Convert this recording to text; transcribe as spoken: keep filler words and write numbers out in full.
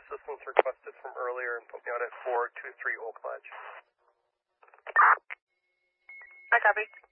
assistance requested from earlier and put me on at four two three Oak Ledge. I copy.